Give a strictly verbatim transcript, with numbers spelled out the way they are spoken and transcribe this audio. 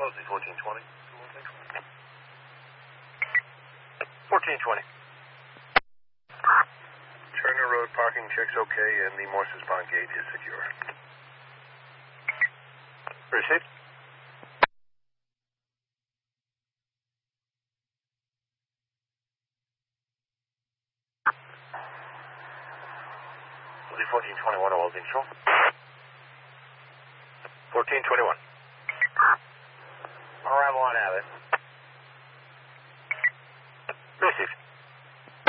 Wellesley fourteen twenty. fourteen twenty. Turner Road parking checks okay, and the Morses Pond gate is secure. Received. fourteen twenty-one, Wellesley Shore. fourteen twenty-one.